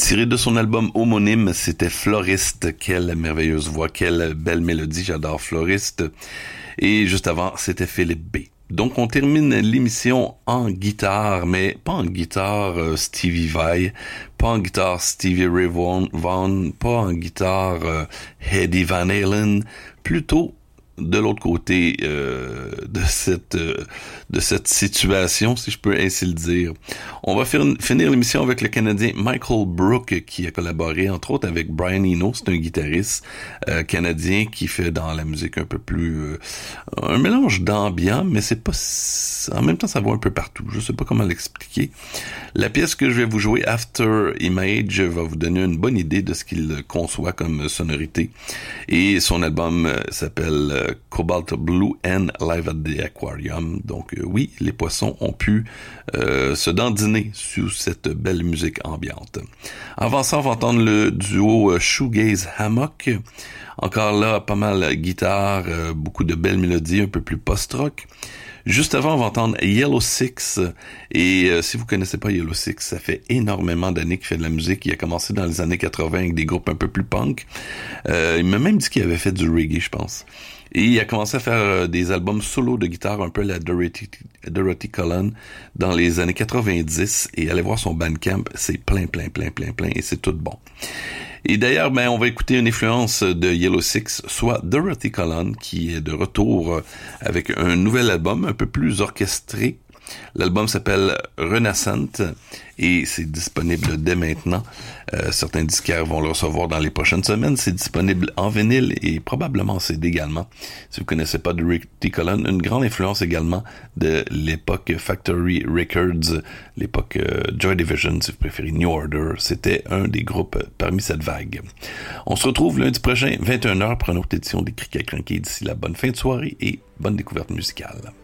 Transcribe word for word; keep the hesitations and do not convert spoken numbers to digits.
Tiré de son album homonyme, c'était Floriste. Quelle merveilleuse voix, quelle belle mélodie, j'adore Floriste. Et juste avant, c'était Philippe B. Donc, on termine l'émission en guitare, mais pas en guitare euh, Stevie Vai, pas en guitare Stevie Ray Vaughan, Vaughan pas en guitare euh, Eddie Van Halen, plutôt de l'autre côté euh, de cette euh, de cette situation, si je peux ainsi le dire. On va faire, finir l'émission avec le Canadien Michael Brook, qui a collaboré entre autres avec Brian Eno. C'est un guitariste euh, canadien qui fait dans la musique un peu plus euh, un mélange d'ambiance, mais c'est pas en même temps ça va un peu partout. Je sais pas comment l'expliquer. La pièce que je vais vous jouer, After Image, va vous donner une bonne idée de ce qu'il conçoit comme sonorité. Et son album euh, s'appelle euh, Cobalt Blue and Live at the Aquarium. Donc euh, oui, les poissons ont pu euh, se dandiner sous cette belle musique ambiante. Avant ça, on va entendre le duo euh, Shoegaze Hammock. Encore là, pas mal guitare, euh, beaucoup de belles mélodies, un peu plus post-rock. Juste avant, on va entendre Yellow Six. Et euh, si vous connaissez pas Yellow Six, ça fait énormément d'années qu'il fait de la musique. Il a commencé dans les années quatre-vingts avec des groupes un peu plus punk. Euh, il m'a même dit qu'il avait fait du reggae, je pense. Et il a commencé à faire euh, des albums solo de guitare, un peu la Dorothy, Dorothy Cullen, dans les années quatre-vingt-dix. Et allez voir son Bandcamp, c'est plein, plein, plein, plein, plein, et c'est tout bon. Et d'ailleurs, ben, on va écouter une influence de Yellow Six, soit Dorothy Cullen, qui est de retour avec un nouvel album un peu plus orchestré. L'album s'appelle Renaissante et c'est disponible dès maintenant. Euh, certains disquaires vont le recevoir dans les prochaines semaines. C'est disponible en vinyle et probablement en C D également. Si vous connaissez pas Dorothy Cullen, une grande influence également de l'époque Factory Records, l'époque euh, Joy Division, si vous préférez New Order. C'était un des groupes parmi cette vague. On se retrouve lundi prochain, vingt et une heures, pour une autre édition des Criquets Crinqués. D'ici là, bonne fin de soirée et bonne découverte musicale.